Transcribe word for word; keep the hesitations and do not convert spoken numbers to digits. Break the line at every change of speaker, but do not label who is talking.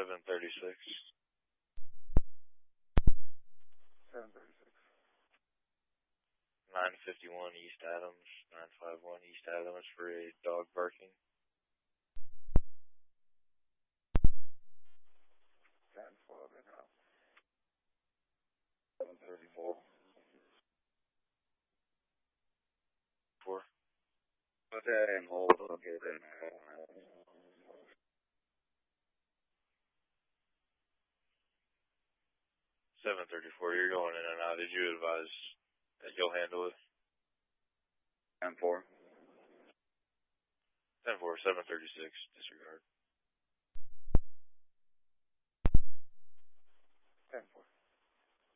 seven thirty-six.
seven thirty-six.
nine fifty-one East Adams, nine fifty-one East Adams for a dog barking.
ten twelve in now. seven thirty-four.
Four.
Put that in hold. I'll get it in.
seven thirty-four, you're going in and out. Did you advise that you'll handle it?
ten four.
ten four, seven thirty-six, disregard.